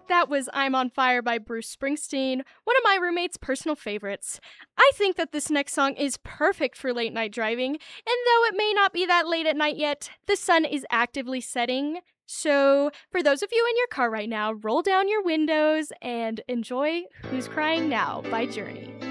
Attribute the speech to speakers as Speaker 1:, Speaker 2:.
Speaker 1: That was I'm on Fire by Bruce Springsteen, one of my roommate's personal favorites. I think that this next song is perfect for late night driving, and though it may not be that late at night yet, the sun is actively setting. So, for those of you in your car right now, roll down your windows and enjoy Who's Crying Now by Journey.